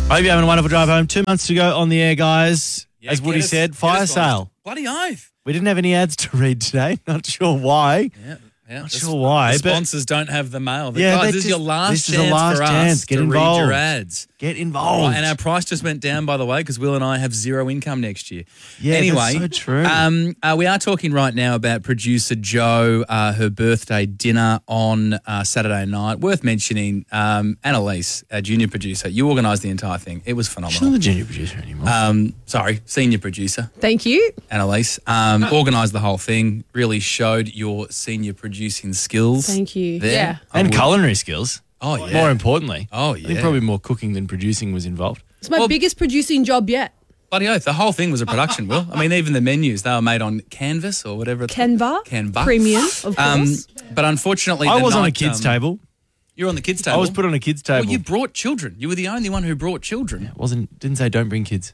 I hope you're having a wonderful drive home. 2 months to go on the air, guys. Yeah, As Woody said, fire sale. Bloody oath. We didn't have any ads to read today. Not sure why. Yeah. Not sure why. The sponsors don't have the mail. Yeah, Guys, this is your last chance for us Get to involved. read your ads. Get involved. Right, and our price just went down, by the way, because Will and I have zero income next year. Yeah, anyway, that's so true. We are talking right now about producer Jo, her birthday dinner on Saturday night. Worth mentioning, Annalise, our junior producer, you organised the entire thing. It was She's not phenomenal. the junior producer anymore. Sorry, senior producer, Thank you. Annalise. Organised the whole thing, really showed your senior producing skills. Thank you. there. Yeah. I And would- culinary skills. Oh, yeah. More importantly. Oh, I think yeah. probably more cooking than producing was involved. It's my Well- biggest producing job yet. Bloody oath, the whole thing was a production, Will. I mean, even the menus, they were made on Canvas or whatever it's Canva. Canva. Premium, of course. But unfortunately, I the was on a night, kids' table. You were on the kids' table? I was put on a kids' table. Well, you brought children. You were the only one who brought children. Didn't say don't bring kids.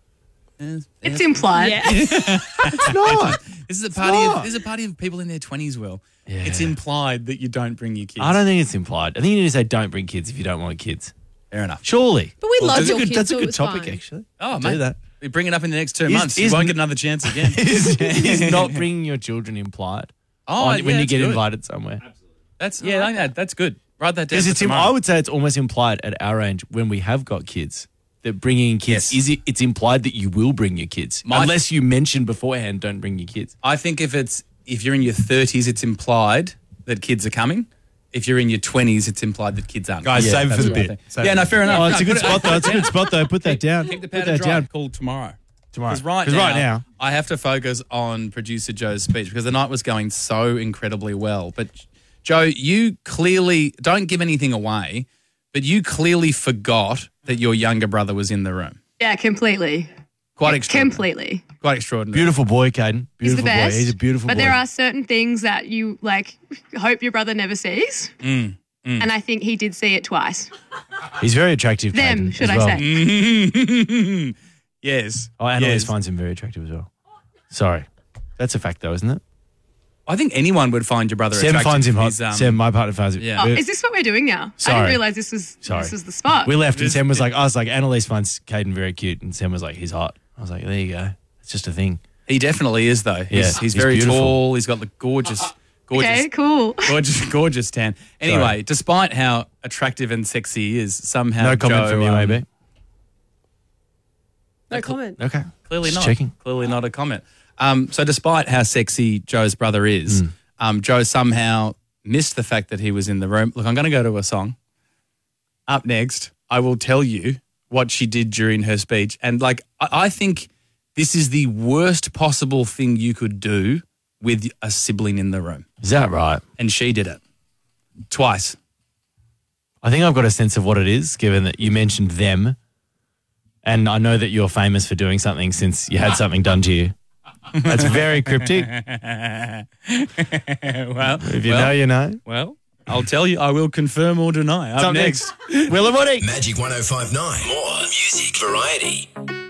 It's implied. Yeah. It's not. This is a party of people in their 20s, Will. Yeah. It's implied that you don't bring your kids. I don't think it's implied. I think you need to say don't bring kids if you don't want kids. Fair enough. Surely. But we love your kids, That's a so good it's topic, fine. actually. Oh, Do mate. that. We bring it up in the next 2 Is- months. You is- won't get another chance again. Is not bringing your children implied when you that's get good. invited somewhere? That's that's good. Write that down. Because for tomorrow. I would say it's almost implied at our age when we have got kids that bringing kids Yes. it's implied that you will bring your kids unless you mention beforehand don't bring your kids. I think if you're in your 30s, it's implied that kids are coming. If you're in your 20s, it's implied that kids aren't. Guys, save it that's for the what I bit. think. Save Yeah, it no, for the fair enough. Oh, it's a No, good put it- spot though. It's a good spot though. Put that down. Keep the Put powder that dry. down. Call tomorrow. Tomorrow. Because right now, I have to focus on producer Joe's speech because the night was going so incredibly well. But Joe, you clearly don't give anything away, but you clearly forgot that your younger brother was in the room. Yeah, completely. Quite extraordinary. Completely. Quite extraordinary. Beautiful boy, Caden. He's Beautiful the best. boy. He's a beautiful but boy. there are certain things that you hope your brother never sees. And I think he did see it twice. He's very attractive. Them, Caden, should as I well. say. Yes. Oh, Annalise Yes. finds him very attractive as well. Sorry. That's a fact though, isn't it? I think anyone would find your brother Sam attractive. finds him hot. He's, Sam, my partner, finds him. Yeah. Oh, is this what we're doing now? I Sorry. didn't realise this was the spot. We left and Sam was like, I was like, Annalise finds Caden very cute. And Sam was like, he's hot. I was like, there you go. It's just a thing. He definitely is, though. He's he's very beautiful. tall. He's got the gorgeous, Okay, cool. gorgeous tan. Anyway, despite how attractive and sexy he is, somehow No comment Joe, from you, AB. No comment. Okay. Clearly Just not. checking. Clearly not a comment. So despite how sexy Joe's brother is, Joe somehow missed the fact that he was in the room. Look, I'm going to go to a song. Up next, I will tell you what she did during her speech. And I think this is the worst possible thing you could do with a sibling in the room. Is that right? And she did it. Twice. I think I've got a sense of what it is, given that you mentioned them. And I know that you're famous for doing something since you had something done to you. That's very cryptic. Well, If you know, you know. Well, I'll tell you, I will confirm or deny. Up next. Will and Woody. Magic 105.9. More music variety.